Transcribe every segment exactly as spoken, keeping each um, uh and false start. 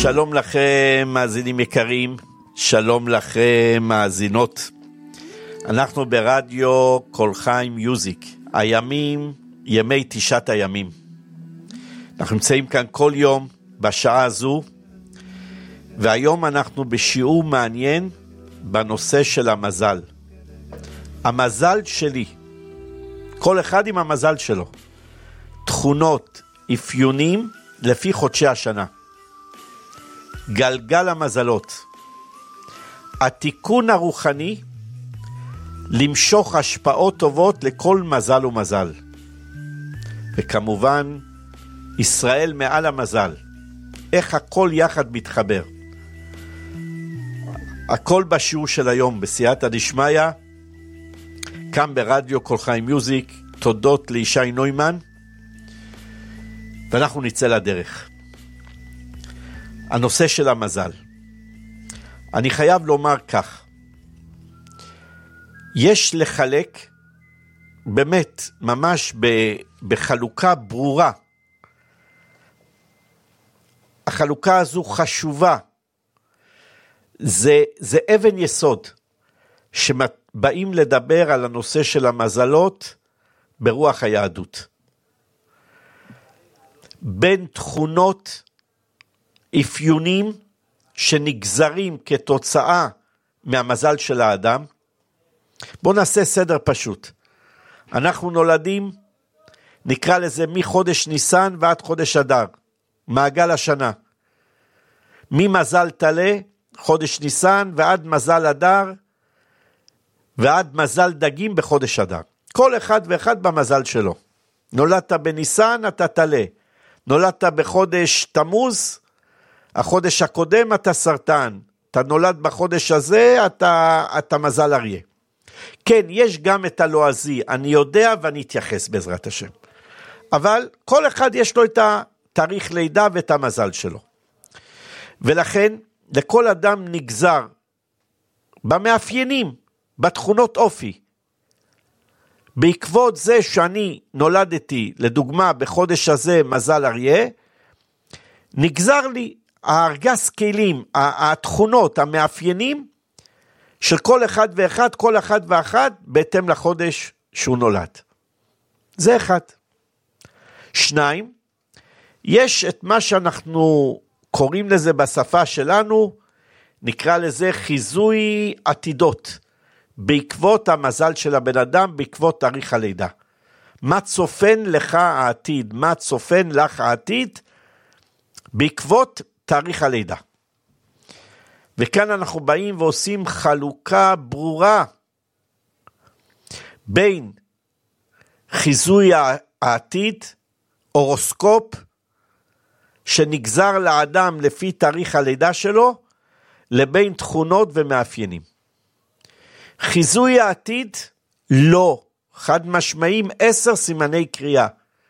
שלום לכם מאזינים יקרים, שלום לכם מאזינות. אנחנו ברדיו קול חיים מיוזיק, הימים, ימי תשעת הימים. אנחנו נמצאים כאן כל יום בשעה הזו, והיום אנחנו בשיעור מעניין בנושא של המזל. המזל שלי, כל אחד עם המזל שלו. תכונות, אפיונים לפי חודשי השנה. גלגל המזלות. התיקון הרוחני למשוך השפעות טובות לכל מזל ומזל. וכמובן, ישראל מעל המזל. איך הכל יחד מתחבר. הכל בשיעור של היום, בסייעתא דשמיא, כאן ברדיו קול חיים מיוזיק, תודות לישי נוימן, ואנחנו נצא לדרך. הנושא של המזל. אני חייב לומר כך, יש לחלק, באמת, ממש בחלוקה ברורה, החלוקה הזו חשובה, זה, זה אבן יסוד, שבאים לדבר על הנושא של המזלות, ברוח היהדות. בין תכונות, אפיונים, שנגזרים כתוצאה מהמזל של האדם. בואו נעשה סדר פשוט. אנחנו נולדים, נקרא לזה מחודש ניסן ועד חודש אדר, מעגל השנה. ממזל תלה, חודש ניסן, ועד מזל אדר, ועד מזל דגים בחודש אדר. כל אחד ואחד במזל שלו. נולדת בניסן, אתה תלה. נולדת בחודש תמוז, החודש הקודם אתה סרטן. אתה נולד בחודש הזה, אתה, אתה מזל אריה. כן, יש גם את הלועזי, אני יודע ואני אתייחס בעזרת השם. אבל כל אחד יש לו את התאריך לידה ואת המזל שלו. ולכן, לכל אדם נגזר במאפיינים, בתכונות אופי. בעקבות זה שאני נולדתי, לדוגמה, בחודש הזה מזל אריה, נגזר לי הארגז כלים, התכונות, המאפיינים, של כל אחד ואחד, כל אחד ואחד, בהתאם לחודש שהוא נולד. זה אחד. שניים, יש את מה שאנחנו קוראים לזה בשפה שלנו, נקרא לזה חיזוי עתידות, בעקבות המזל של הבן אדם, בעקבות תאריך הלידה. מה צופן לך העתיד, מה צופן לך העתיד, בעקבות תאריך הלידה. וכאן אנחנו באים ועושים חלוקה ברורה, בין חיזוי העתיד, אורוסקופ, שנגזר לאדם לפי תאריך הלידה שלו, לבין תכונות ומאפיינים. חיזוי העתיד, לא, חד משמעיים, עשר סימני קריאה.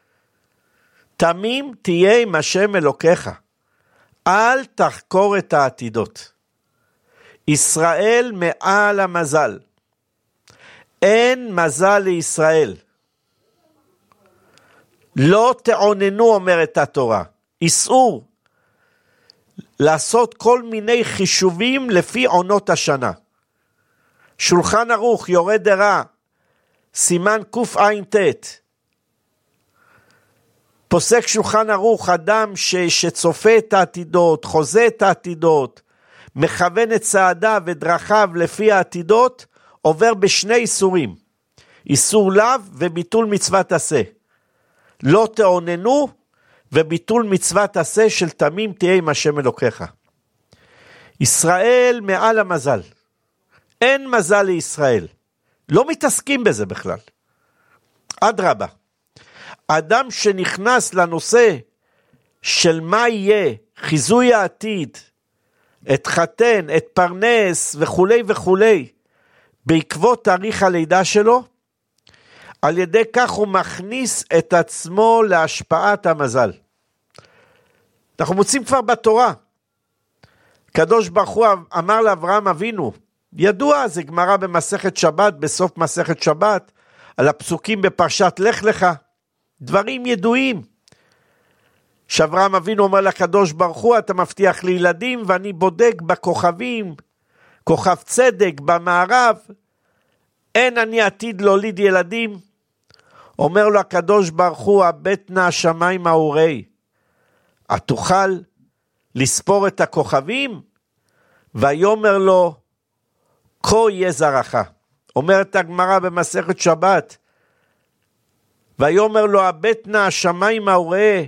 תמים תהיה עם השם אלוקיך, אל תחקור את העתידות. ישראל מעל המזל, אין מזל לישראל. לא תעוננו, אומרת התורה, איסור לעשות כל מיני חישובים לפי עונות השנה. שולחן ערוך, יורה דרה, סימן קוף עין תת. פוסק שולחן ערוך, אדם ש, שצופה את העתידות, חוזה את העתידות, מכוון את צעדיו ודרכיו לפי העתידות, עובר בשני איסורים. איסור לאו וביטול מצוות עשה. לא תעוננו וביטול מצוות עשה של תמים תהיה עם השם אלוקיך. ישראל מעל המזל. אין מזל לישראל. לא מתעסקים בזה בכלל. אדרבה. אדם שנכנס לנושא של מה יהיה, חיזוי העתיד, את חתן, את פרנס וכו' וכו', בעקבות תאריך הלידה שלו, על ידי כך הוא מכניס את עצמו להשפעת המזל. אנחנו מוצאים כבר בתורה, קדוש ברוך הוא אמר לאברהם אבינו, ידוע, זה גמרא במסכת שבת, בסוף מסכת שבת, על הפסוקים בפרשת לך לך, דברים ידועים. שאברהם אבינו אומר לקדוש ברוך הוא, אתה מבטיח לי ילדים, ואני בודק בכוכבים, כוכב צדק במערב, אין אני עתיד להוליד ילדים. אומר לו הקדוש ברוך הוא, הבט נא השמיים האורי, התוכל לספור את הכוכבים? ויאמר לו, כה יהיה זרעך. אומרת הגמרא במסכת שבת, ויאמר לו, הבט נא השמיים האורי,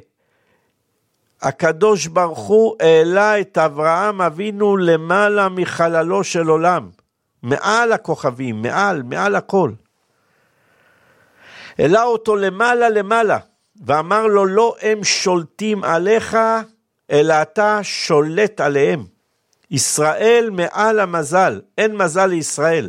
הקדוש ברוך הוא העלה את אברהם אבינו למעלה מחללו של עולם, מעל הכוכבים, מעל, מעל הכל. העלה אותו למעלה למעלה, ואמר לו, לא הם שולטים עליך, אלא אתה שולט עליהם. ישראל מעל המזל, אין מזל לישראל.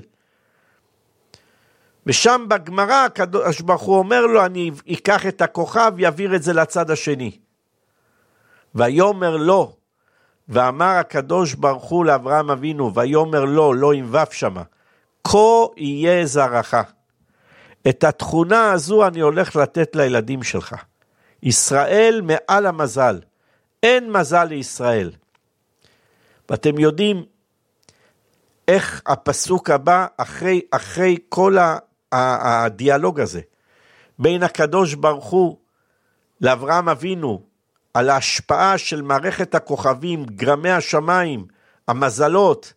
ושם בגמרא, הקדוש ברוך הוא אומר לו, אני אקח את הכוכב, יעביר את זה לצד השני. ויאמר לו, ואמר הקדוש ברוך הוא לאברהם אבינו, ויאמר לו, לא עם וו שמה, כה יהיה זרעך. את התכונה הזו אני הולך לתת לילדים שלך. ישראל מעל המזל, אין מזל לישראל. ואתם יודעים איך הפסוק הבא, אחרי, אחרי כל הדיאלוג הזה, בין הקדוש ברוך הוא לאברהם אבינו, על ההשפעה של מערכת הכוכבים, גרמי השמיים, המזלות,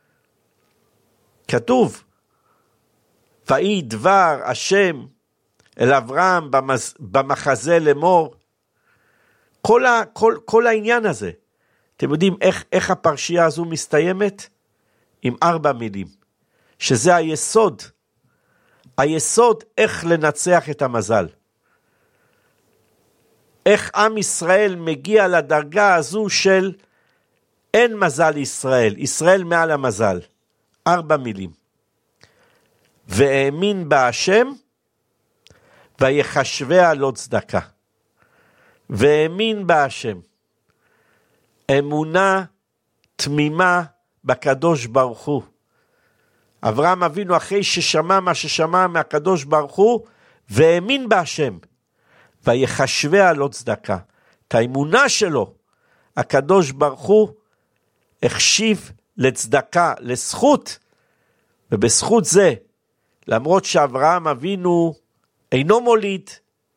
כתוב, ויהי דבר השם אל אברהם במז, במחזה לאמור, כל, ה, כל, כל העניין הזה, אתם יודעים איך, איך הפרשייה הזו מסתיימת? עם ארבע מילים, שזה היסוד, היסוד איך לנצח את המזל. איך עם ישראל מגיע לדרגה הזו של אין מזל לישראל, ישראל מעל המזל. ארבע מילים. והאמין בה השם, ויחשביה לא צדקה. והאמין בה השם. אמונה תמימה בקדוש ברוך הוא. אברהם אבינו אחרי ששמע מה ששמע מהקדוש ברוך הוא, והאמין בה השם. ויחשביה לא צדקה. את האמונה שלו, הקדוש ברוך הוא החשיב לצדקה, לזכות, ובזכות זה, למרות שאברהם אבינו אינו מוליד,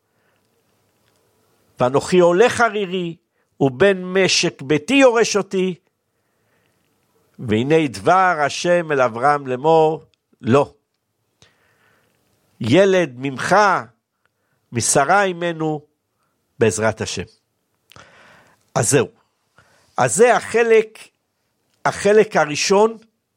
ואנוכי הולך ערירי, ובן משק ביתי יורש אותי, והנה דבר השם אל אברהם לאמור, לא. ילד ממך, משרה עמנו, בעזרת השם. אז זהו. אז זה החלק, החלק הראשון,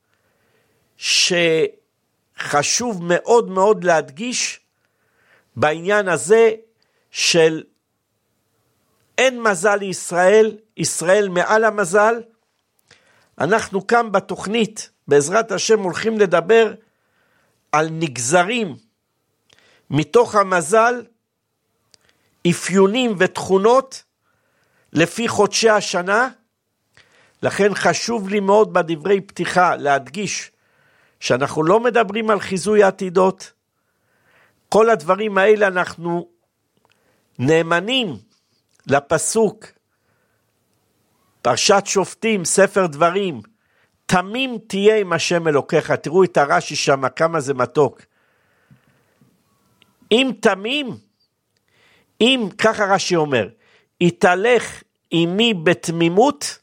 שחשוב מאוד מאוד להדגיש, בעניין הזה של אין מזל לישראל, ישראל מעל המזל. אנחנו כאן בתוכנית, בעזרת השם, הולכים לדבר על נגזרים מתוך המזל, אפיונים ותכונות לפי חודשי השנה. לכן חשוב לי מאוד בדברי פתיחה להדגיש שאנחנו לא מדברים על חיזוי העתידות. כל הדברים האלה אנחנו נאמנים לפסוק פרשת שופטים, ספר דברים, תמים תהיה עם השם אלוקיך. תראו את הרש"י שם, כמה זה מתוק. אם תמים, אם, ככה רש"י אומר, יתהלך עמי בתמימות,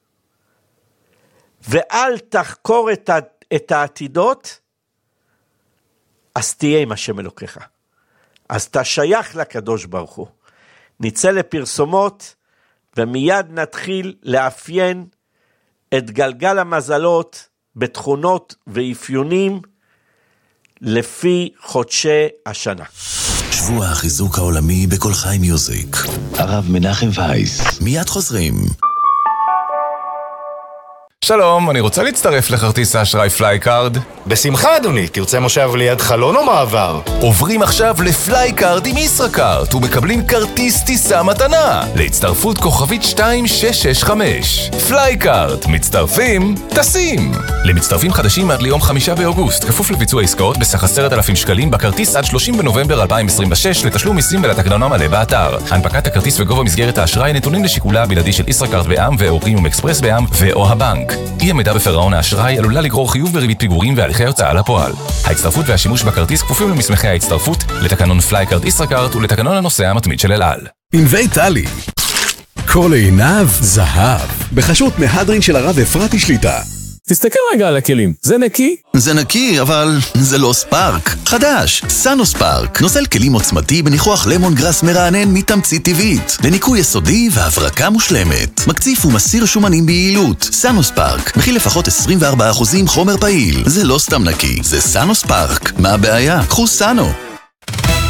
ואל תחקור את, את העתידות, אז תהיה עם השם אלוקיך. אז אתה שייך לקדוש ברוך הוא. נצא לפרסומות, ומיד נתחיל לאפיין את גלגל המזלות בתכונות ואפיונים לפי חודשי השנה. שבוע החיזוק העולמי בכל חי מיוזיק. הרב מנחם וייס. מיד חוזרים. שלום, אני רוצה להצטרף לכרטיס האשראי פלייקארד. בשמחה אדוני, תרצה מושב ליד חלון או מעבר? עוברים עכשיו לפלייקארד עם ישראכרט ומקבלים כרטיס טיסה מתנה להצטרפות כוכבית שתיים שש שש חמש. פלייקארד, מצטרפים, טסים. למצטרפים חדשים עד ליום חמישה באוגוסט, כפוף לביצוע עסקאות בסך עשרת אלפים שקלים בכרטיס עד שלושים בנובמבר אלפיים עשרים ושש לתשלום מיסים ולתקנון המלא באתר. הנפקת הכרטיס וגובה מסגרת האשראי נתונים לשיקולה הבלעדי של ישראכרט בע"מ ואוריום אקספרס בע"מ ואו הבנק. אי עמידה בפירעון האשראי עלולה לגרור חיוב בריבית פיגורים והליכי הוצאה לפועל. ההצטרפות והשימוש בכרטיס כפופים למסמכי ההצטרפות, לתקנון פלייקארד ישראכרט ולתקנון הנוסע המתמיד של אל על. ענבי טלי, כל עיניו זהב, בחשות מהדרין של הרב אפרתי שליטה. תסתכל רגע על הכלים, זה נקי? זה נקי, אבל זה לא ספארק. חדש, סאנו ספארק. נוזל כלים עוצמתי בניחוח למון גרס מרענן מתמצית טבעית. לניקוי יסודי והברקה מושלמת. מקציף ומסיר שומנים ביעילות. סאנו ספארק. מכיל לפחות עשרים וארבעה אחוז חומר פעיל. זה לא סתם נקי, זה סאנו ספארק. מה הבעיה? קחו סאנו.